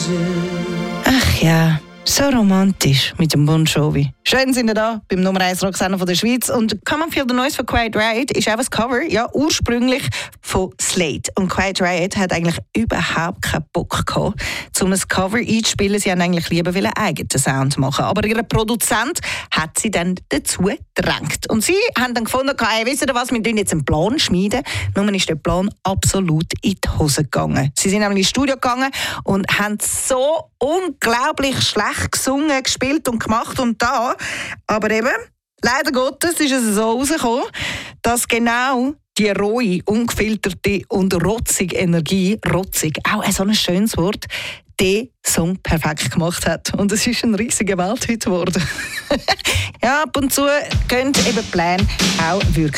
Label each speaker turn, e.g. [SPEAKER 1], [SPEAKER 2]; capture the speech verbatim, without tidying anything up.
[SPEAKER 1] Ach ja, so romantisch mit dem Bon Jovi. Schön sind wir da beim Nummer eins Rocksender von der Schweiz. Und Come on Feel the Noise von Quiet Riot ist auch ein Cover, ja, ursprünglich von Slade. Und Quiet Riot hat eigentlich überhaupt keinen Bock gehabt, um ein Cover einzuspielen. Sie haben eigentlich lieber einen eigenen Sound machen. Aber ihr Produzent hat sie dann dazu gedrängt. Und sie haben dann gefunden, hey, wisst ihr was, wir schmieden jetzt einen Plan schmieden. Nun ist der Plan absolut in die Hose gegangen. Sie sind nämlich ins Studio gegangen und haben so unglaublich schlecht gesungen, gespielt und gemacht und da. Aber eben, leider Gottes ist es so rausgekommen, dass genau die rohe, ungefilterte und rotzige Energie, rotzig, auch ein so ein schönes Wort, den Song perfekt gemacht hat. Und es ist ein riesiger Welthit geworden. Ja, ab und zu können eben Pläne auch wirken.